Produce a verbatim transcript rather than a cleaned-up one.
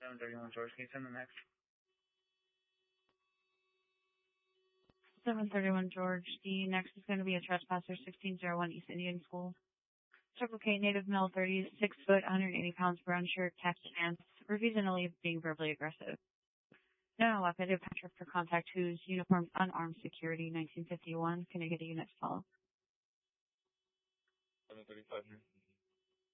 seven thirty-one George, can you send the next? seven thirty-one George. The next is going to be a trespasser, sixteen oh one East Indian School. Circle K, native male, thirty-six foot, one hundred eighty pounds, brown shirt, khaki pants. Refusing to leave, being verbally aggressive. No weapon, Patrick for contact, whose uniform unarmed security, nineteen fifty-one. Can I get a unit to follow? seven thirty-five here.